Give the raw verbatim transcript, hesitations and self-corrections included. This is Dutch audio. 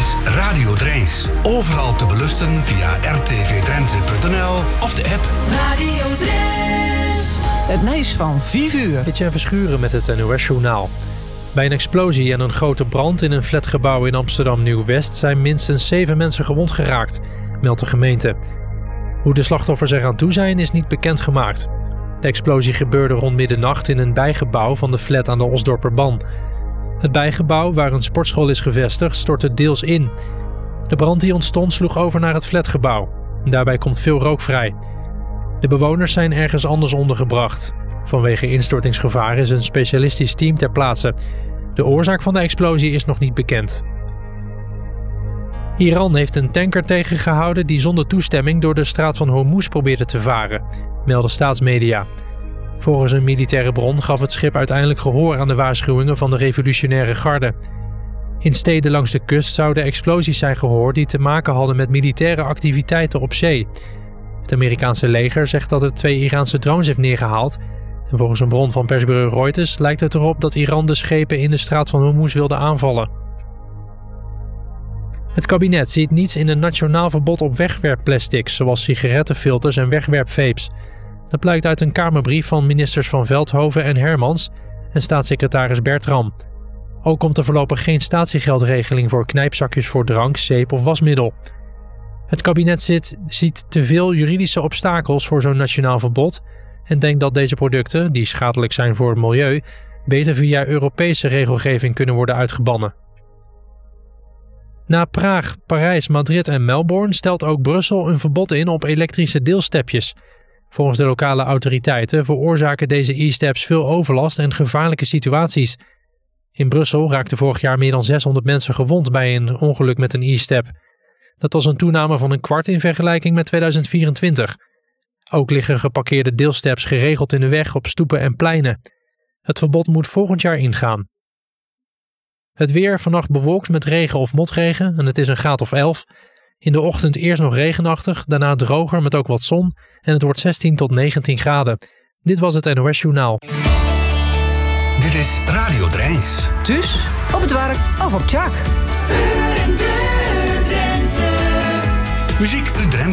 is Radio Drijns. Overal te beluisteren via r t v drenthe punt n l of de app. Radio Drijns. Het nieuws van vijf uur. Etienne Verschuren met het N O S-journaal. Bij een explosie en een grote brand in een flatgebouw in Amsterdam Nieuw-West zijn minstens zeven mensen gewond geraakt, meldt de gemeente. Hoe de slachtoffers eraan toe zijn is niet bekendgemaakt. De explosie gebeurde rond middernacht in een bijgebouw van de flat aan de Osdorperban. Het bijgebouw, waar een sportschool is gevestigd, stortte deels in. De brand die ontstond sloeg over naar het flatgebouw. Daarbij komt veel rook vrij. De bewoners zijn ergens anders ondergebracht. Vanwege instortingsgevaar is een specialistisch team ter plaatse. De oorzaak van de explosie is nog niet bekend. Iran heeft een tanker tegengehouden die zonder toestemming door de straat van Hormuz probeerde te varen, melden staatsmedia. Volgens een militaire bron gaf het schip uiteindelijk gehoor aan de waarschuwingen van de revolutionaire garde. In steden langs de kust zouden explosies zijn gehoord die te maken hadden met militaire activiteiten op zee. Het Amerikaanse leger zegt dat het twee Iraanse drones heeft neergehaald. En volgens een bron van persbureau Reuters lijkt het erop dat Iran de schepen in de straat van Hormuz wilde aanvallen. Het kabinet ziet niets in een nationaal verbod op wegwerpplastics, zoals sigarettenfilters en wegwerpvapes. Dat blijkt uit een Kamerbrief van ministers van Veldhoven en Hermans en staatssecretaris Bertram. Ook komt er voorlopig geen statiegeldregeling voor knijpzakjes voor drank, zeep of wasmiddel. Het kabinet zit, ziet te veel juridische obstakels voor zo'n nationaal verbod en denkt dat deze producten, die schadelijk zijn voor het milieu, beter via Europese regelgeving kunnen worden uitgebannen. Na Praag, Parijs, Madrid en Melbourne stelt ook Brussel een verbod in op elektrische deelstepjes. Volgens de lokale autoriteiten veroorzaken deze e-steps veel overlast en gevaarlijke situaties. In Brussel raakten vorig jaar meer dan zeshonderd mensen gewond bij een ongeluk met een e-step. Dat was een toename van een kwart in vergelijking met tweeduizend vierentwintig. Ook liggen geparkeerde deelsteps geregeld in de weg op stoepen en pleinen. Het verbod moet volgend jaar ingaan. Het weer, vannacht bewolkt met regen of motregen en het is een graad of elf. In de ochtend eerst nog regenachtig, daarna droger met ook wat zon en het wordt zestien tot negentien graden. Dit was het N O S-journaal. Dit is Radio Drijns. Dus op het werk of op Tjak. Voor en door Drenthe. Muziek uit Drenthe.